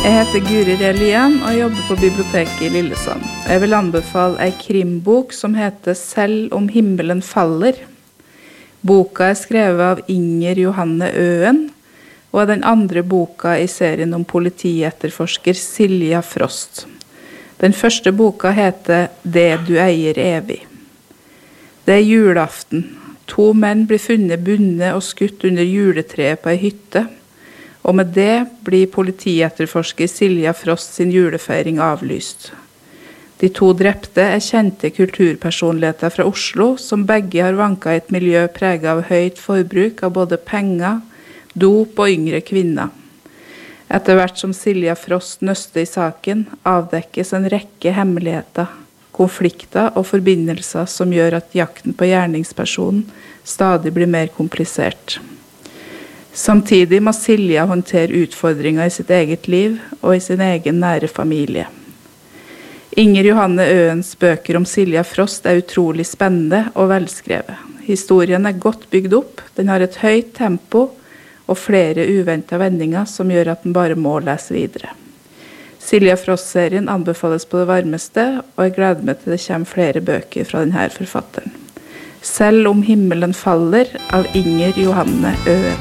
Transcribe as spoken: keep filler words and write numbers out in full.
Jeg heter Guri Relien og jobber på biblioteket i Lillesand. Jeg vil anbefale en krimbok som heter Selv om himmelen faller. Boka er skrevet av Inger Johanne Øen, og er den andre boka i serien om politietterforsker Silja Frost. Den første boka heter Det du eier evig. Det er julaften. To menn blir funnet bundet og skutt under juletreet på ei hytte. Og med det blir politietterforsker Silja Frost sin julefeiring avlyst. De to drepte er kjente kulturpersonligheter fra Oslo, som begge har vanket et miljø preget av høyt forbruk av både penger, dop og yngre kvinner. Etter hvert som Silja Frost nøster i saken, avdekkes en rekke hemmeligheter, konflikter og forbindelser som gjør at jakten på gjerningspersonen stadig blir mer komplisert. Samtidig må Silja håndtere utfordringer i sitt eget liv og i sin egen nære familie. Inger Johanne Øens bøker om Silja Frost er utrolig spennende og velskrevet. Historien er godt bygd opp, den har et høyt tempo og flere uventede vendinger som gjør at den bare må lese videre. Silja Frost-serien anbefales på det varmeste, og jeg gleder meg til det kommer flere bøker fra denne forfatteren. Selv om himmelen faller av Inger Johanne Øen.